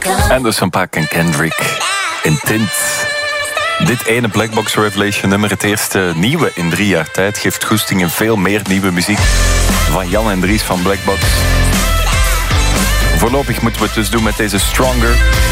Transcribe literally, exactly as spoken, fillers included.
Anderson .Paak en Kendrick in Tint. Dit ene Blackbox Revelation nummer, het eerste nieuwe in drie jaar tijd, geeft goesting in veel meer nieuwe muziek van Jan en Dries van Blackbox. Voorlopig moeten we het dus doen met deze Stronger.